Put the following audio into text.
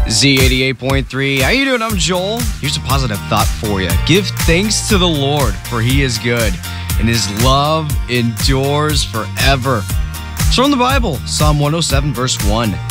Z88.3. How you doing? I'm Joel. Here's a positive thought for you. Give thanks to the Lord, for he is good, and his love endures forever. It's from the Bible, Psalm 107, verse 1.